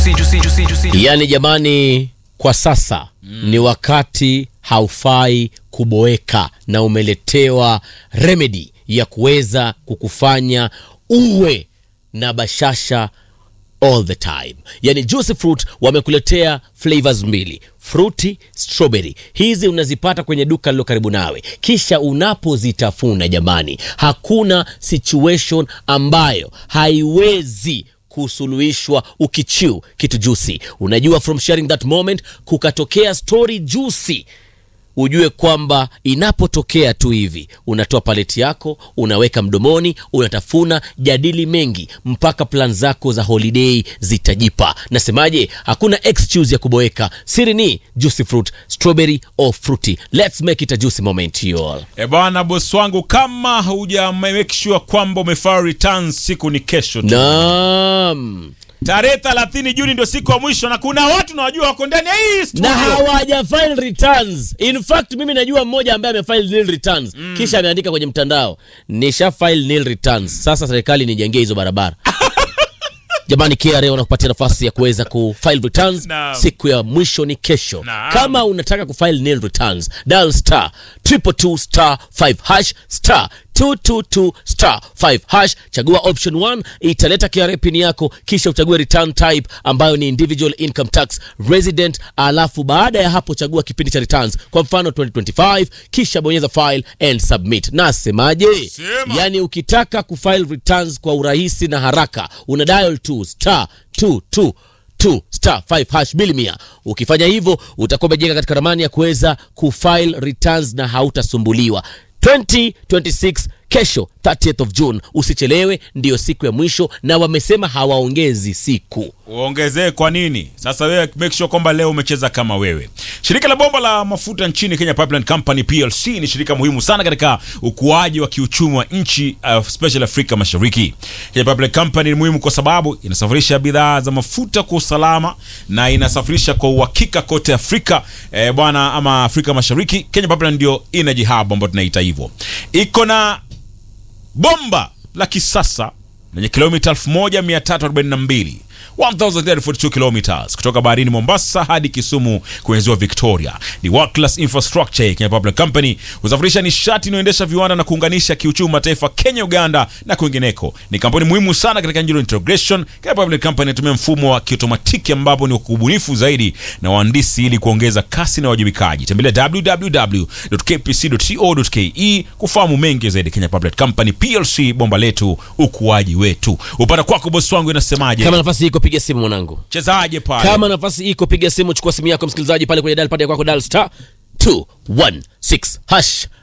Yani jamani, kwa sasa ni wakati haufai kuboeka na umeletewa remedy ya kuweza kukufanya uwe na bashasha all the time. Yani Juicy Fruit wamekuletea flavors mbili, fruity, strawberry. Hizi unazipata kwenye duka lilo karibu nawe. Kisha unapozitafuna jamani, hakuna situation ambayo haiwezi kusuluhishwa ukichiu kitu juicy. Unajua, from sharing that moment kukatokea story juicy. Ujue kwamba inapotokea tu hivi, unatoa paleti yako, unaweka mdomoni, unatafuna, jadili mengi mpaka plan zako za holiday zitajipa. Nasemaje? Hakuna excuse ya kuboeka. Siri ni Juicy Fruit, strawberry or fruity. Let's make it a juicy moment you all. Bwana boss wangu, kama huja make sure kwamba umefile returns, siku ni kesho tu. Naam. Tarehe 30 Juni ndio siku ya mwisho, na kuna watu nawajua wako ndani ya hii studio na hawaja file returns. In fact, mimi najua mmoja ambaye amefile nil returns. Kisha ameandika kwenye mtandao, nisha file nil returns. Sasa serikali nijengee hizo barabara. Jamani, KRA wanakupatia nafasi ya kuweza kufile returns. Siku ya mwisho ni kesho. Kama unataka kufile nil returns, dial *222*5# *222*5#. Chagua option 1, italeta KRA pin yako, kisha uchague return type ambayo ni individual income tax resident, alafu baada ya hapo chagua kipindi cha returns, kwa mfano 2025, kisha bonyeza file and submit. Nasemaje? Yani ukitaka kufile returns kwa urahisi na haraka, una dial *222*5# bilimia. Ukifanya hivyo utakuwa umejenga katika ramani ya kuweza kufile returns na hautasumbuliwa. 2026 kesho 30th of June, usichelewe, ndio siku ya mwisho, na wamesema hawaongezi siku. Uongezee kwa nini? Sasa wewe make sure kwamba leo umecheza kama wewe. Shirika la bomba la mafuta nchini Kenya Pipeline Company PLC ni shirika muhimu sana katika ukuaji wa kiuchumi wa nchi special Afrika Mashariki. Kenya Pipeline Company ni muhimu kwa sababu inasafirisha bidhaa za mafuta kwa usalama na inasafirisha kwa uhakika kote Afrika bwana, ama Afrika Mashariki. Kenya Pipeline ndio energy hub ambayo tunaita hivyo. Iko na bomba la kisasa lenye kilomita 1342, 1042 kilometers kutoka baharini Mombasa hadi Kisumu kwenye ziwa Victoria. Ni world class infrastructure. Kenya Pipeline Company husafirisha nishati inayoendesha viwanda na kuunganisha kiuchumi mataifa Kenya, Uganda na kwingineko. Ni kampuni muhimu sana katika njia integration. Kenya Pipeline Company inatumia mfumo wa kiotomatiki ambapo ni kubunifu zaidi na wahandisi ili kuongeza kasi na wajibikaji. Tembelea www.kpc.co.ke kufahamu mengi zaidi. Kenya Pipeline Company PLC, bomba letu, ukuaji wetu. Upande kwako boss wangu, inasemaje? Kama nafasi iko piga simu mwanangu. Chezaje pale? Kama nafasi iko piga simu, chukua simu yako msikilizaji pale kwenye dial pad yako, dial *216#.